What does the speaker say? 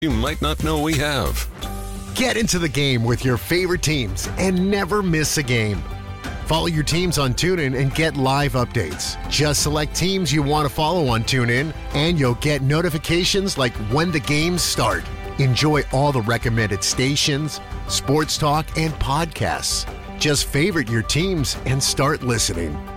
you might not know we have. Get into the game with your favorite teams and never miss a game. Follow your teams on TuneIn and get live updates. Just select teams you want to follow on TuneIn, and you'll get notifications like when the games start. Enjoy all the recommended stations, sports talk, and podcasts. Just favorite your teams and start listening.